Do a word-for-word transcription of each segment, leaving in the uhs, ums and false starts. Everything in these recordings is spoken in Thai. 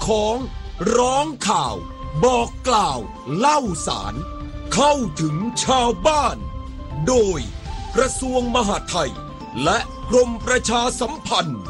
ของร้องข่าวบอกกล่าวเล่าสารเข้าถึงชาวบ้านโดยกระทรวงมหาดไทยและกรมประชาสัมพันธ์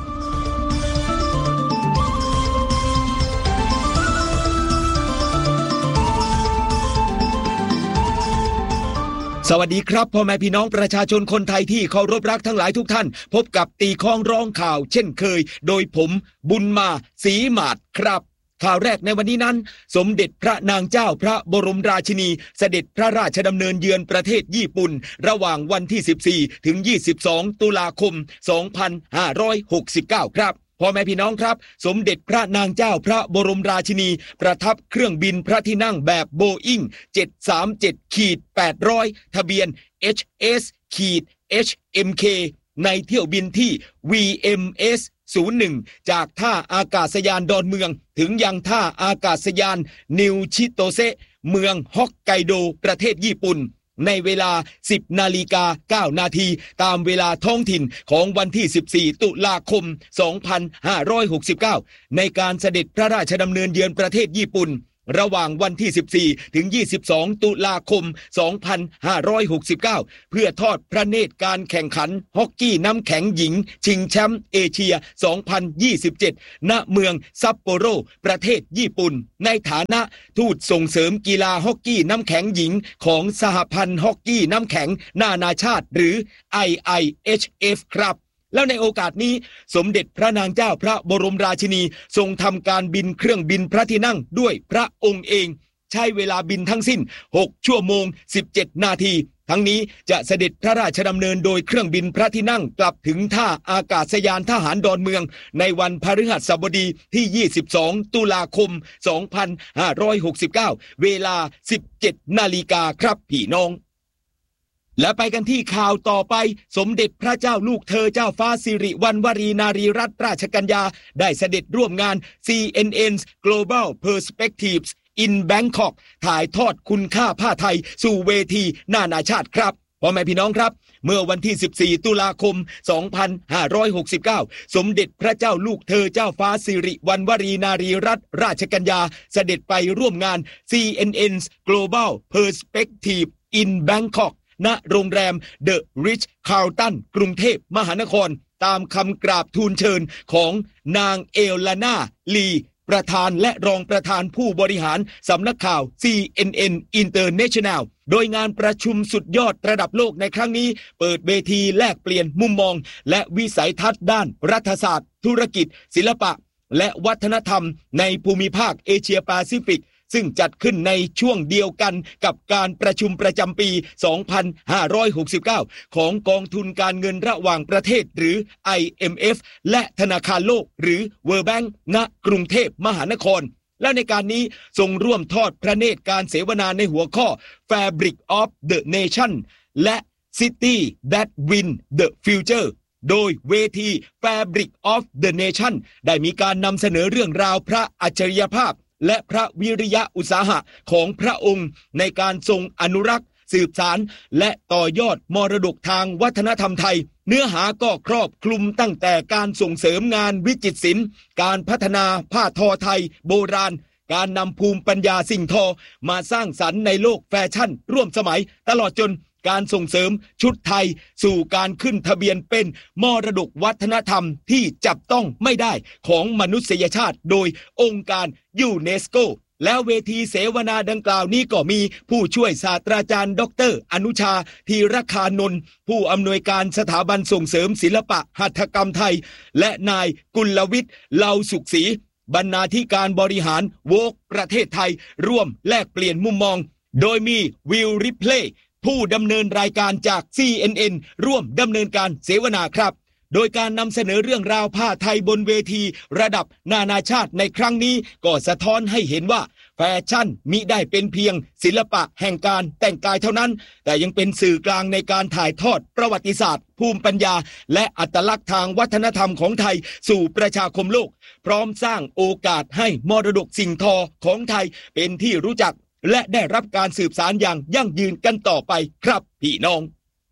สวัสดีครับพ่อแม่พี่น้องประชาชนคนไทยที่เคารพรักทั้งหลายทุกท่านพบกับตีคล้องร้องข่าวเช่นเคยโดยผมบุญมาศรีหมาดครับข่าวแรกในวันนี้นั้นสมเด็จพระนางเจ้าพระบรมราชินีเสด็จพระราชดำเนินเยือนประเทศญี่ปุ่นระหว่างวันที่สิบสี่ถึงยี่สิบสองตุลาคมสองพันห้าร้อยหกสิบเก้าครับพ่อแม่พี่น้องครับสมเด็จพระนางเจ้าพระบรมราชินีประทับเครื่องบินพระที่นั่งแบบโบอิ้งเจ็ดสามเจ็ด แปดร้อยทะเบียน เอช เอส เอช เอ็ม เค ในเที่ยวบินที่ วี เอ็ม เอส ศูนย์หนึ่ง จากท่าอากาศยานดอนเมืองถึงยังท่าอากาศยานนิวชิโตเซะเมืองฮอกไกโดประเทศญี่ปุ่นในเวลา สิบนาฬิกาเก้านาทีตามเวลาท้องถิ่นของวันที่สิบสี่ตุลาคมสองพันห้าร้อยหกสิบเก้าในการเสด็จพระราชดำเนินเยือนประเทศญี่ปุ่นระหว่างวันที่สิบสี่ถึงยี่สิบสองตุลาคมสองพันห้าร้อยหกสิบเก้าเพื่อทอดพระเนตรการแข่งขันฮอกกี้น้ำแข็งหญิงชิงแชมป์เอเชียสองพันยี่สิบเจ็ดณเมืองซัปโปโรประเทศญี่ปุ่นในฐานะทูตส่งเสริมกีฬาฮอกกี้น้ำแข็งหญิงของสหพันธ์ฮอกกี้น้ำแข็งนานาชาติหรือ ไอ ไอ เอช เอฟ ครับแล้วในโอกาสนี้สมเด็จพระนางเจ้าพระบรมราชินีทรงทำการบินเครื่องบินพระที่นั่งด้วยพระองค์เองใช้เวลาบินทั้งสิ้นหกชั่วโมงสิบเจ็ดนาทีทั้งนี้จะเสด็จพระราชดำเนินโดยเครื่องบินพระที่นั่งกลับถึงท่าอากาศยานทหารดอนเมืองในวันพฤหัสบดีที่ยี่สิบสองตุลาคมสองพันห้าร้อยหกสิบเก้าเวลา สิบเจ็ดนาฬิกาครับพี่น้องและไปกันที่ข่าวต่อไปสมเด็จพระเจ้าลูกเธอเจ้าฟ้าสิริวัณวรีนารีรัตนราชกัญญาได้เสด็จร่วมงาน ซี เอ็น เอ็น Global Perspectives in Bangkok ถ่ายทอดคุณค่าผ้าไทยสู่เวทีนานาชาติครับพ่อแม่พี่น้องครับเมื่อวันที่สิบสี่ตุลาคมสองพันห้าร้อยหกสิบเก้าสมเด็จพระเจ้าลูกเธอเจ้าฟ้าสิริวัณวรีนารีรัตนราชกัญญาเสด็จไปร่วมงาน ซี เอ็น เอ็น Global Perspectives in Bangkokณโรงแรมเดอะริชคาร์ลตันกรุงเทพมหานครตามคำกราบทูลเชิญของนางเอลลานาลีประธานและรองประธานผู้บริหารสำนักข่าว ซี เอ็น เอ็น International โดยงานประชุมสุดยอดระดับโลกในครั้งนี้เปิดเวทีแลกเปลี่ยนมุมมองและวิสัยทัศน์ด้านรัฐศาสตร์ธุรกิจศิลปะและวัฒนธรรมในภูมิภาคเอเชียแปซิฟิกซึ่งจัดขึ้นในช่วงเดียวกันกับการประชุมประจำปี สองพันห้าร้อยหกสิบเก้า ของกองทุนการเงินระหว่างประเทศหรือ ไอ เอ็ม เอฟ และธนาคารโลกหรือ World Bank ณกรุงเทพมหานครและในการนี้ทรงร่วมทอดพระเนตรการเสวนาในหัวข้อ Fabric of the Nation และ City that Win the Future โดยเวที Fabric of the Nation ได้มีการนำเสนอเรื่องราวพระอัจฉริยภาพและพระวิริยะอุตสาหะของพระองค์ในการทรงอนุรักษ์สืบสานและต่อยอดมรดกทางวัฒนธรรมไทยเนื้อหาก็ครอบคลุมตั้งแต่การส่งเสริมงานวิจิตรศิลป์การพัฒนาผ้าทอไทยโบราณการนำภูมิปัญญาสิ่งทอมาสร้างสรรค์ในโลกแฟชั่นร่วมสมัยตลอดจนการส่งเสริมชุดไทยสู่การขึ้นทะเบียนเป็นมรดกวัฒนธรรมที่จับต้องไม่ได้ของมนุษยชาติโดยองค์การยูเนสโกแล้วเวทีเสวนาดังกล่าวนี้ก็มีผู้ช่วยศาสตราจารย์ดรอนุชาธีรคานนท์ผู้อำนวยการสถาบันส่งเสริมศิลปะหัตถกรรมไทยและนายกุลวิทย์เลาสุขศรีบรรณาธิการบริหารโวกประเทศไทยร่วมแลกเปลี่ยนมุมมองโดยมีวิลริเพลย์ผู้ดำเนินรายการจาก ซี เอ็น เอ็น ร่วมดำเนินการเสวนาครับโดยการนำเสนอเรื่องราวผ้าไทยบนเวทีระดับนานาชาติในครั้งนี้ก็สะท้อนให้เห็นว่าแฟชั่นมิได้เป็นเพียงศิลปะแห่งการแต่งกายเท่านั้นแต่ยังเป็นสื่อกลางในการถ่ายทอดประวัติศาสตร์ภูมิปัญญาและอัตลักษณ์ทางวัฒนธรรมของไทยสู่ประชาคมโลกพร้อมสร้างโอกาสให้มรดกสิ่งทอของไทยเป็นที่รู้จักและได้รับการสืบสานอย่างยั่งยืนกันต่อไปครับพี่น้อง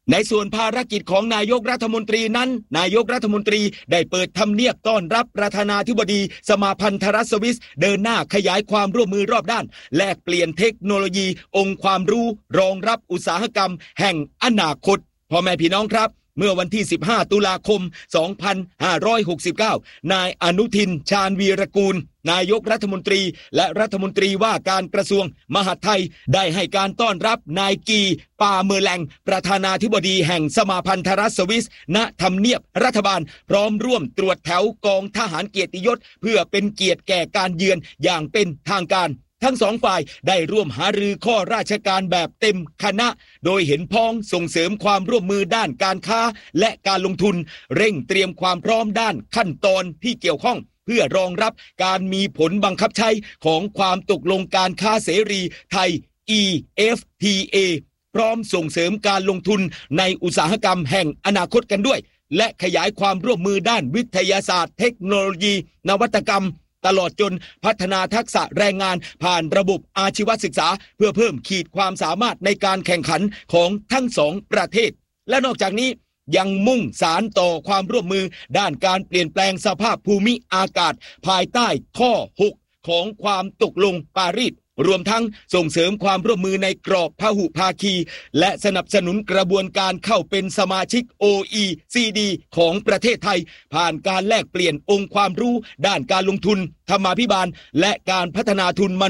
ในส่วนภารกิจของนายกรัฐมนตรีนั้นนายกรัฐมนตรีได้เปิดทำเนียบต้อนรับประธานาธิบดีสมาพันธรัฐสวิสเดินหน้าขยายความร่วมมือรอบด้านแลกเปลี่ยนเทคโนโลยีองค์ความรู้รองรับอุตสาหกรรมแห่งอนาคตพ่อแม่พี่น้องครับเมื่อวันที่สิบห้าตุลาคมสองพันห้าร้อยหกสิบเก้านายอนุทินชาญวีรกูลนายกรัฐมนตรีและรัฐมนตรีว่าการกระทรวงมหาดไทยได้ให้การต้อนรับนายกีปาเมอร์แลงประธานาธิบดีแห่งสมาพันธรัฐสวิสณทำเนียบรัฐบาลพร้อมร่วมตรวจแถวกองทหารเกียรติยศเพื่อเป็นเกียรติแก่การเยือนอย่างเป็นทางการทั้งสองฝ่ายได้ร่วมหารือข้อราชการแบบเต็มคณะโดยเห็นพ้องส่งเสริมความร่วมมือด้านการค้าและการลงทุนเร่งเตรียมความพร้อมด้านขั้นตอนที่เกี่ยวข้องเพื่อรองรับการมีผลบังคับใช้ของความตกลงการค้าเสรีไทย อี เอฟ ที เอ พร้อมส่งเสริมการลงทุนในอุตสาหกรรมแห่งอนาคตกันด้วยและขยายความร่วมมือด้านวิทยาศาสตร์เทคโนโลยีนวัตกรรมตลอดจนพัฒนาทักษะแรงงานผ่านระบบอาชีวศึกษาเพื่อเพิ่มขีดความสามารถในการแข่งขันของทั้งสองประเทศและนอกจากนี้ยังมุ่งสารต่อความร่วมมือด้านการเปลี่ยนแปลงสภาพภูมิอากาศภายใต้ข้อหกของความตกลงปารีสรวมทั้งส่งเสริมความร่วมมือในกรอบพหุภาคีและสนับสนุนกระบวนการเข้าเป็นสมาชิก โอ อี ซี ดี ของประเทศไทยผ่านการแลกเปลี่ยนองค์ความรู้ด้านการลงทุนธรรมาภิบาลและการพัฒนาทุน